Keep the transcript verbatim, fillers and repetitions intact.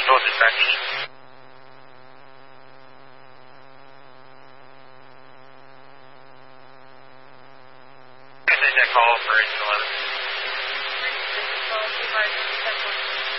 Control dispatch. Can I take that call for agent eleven? This is call two five six seven.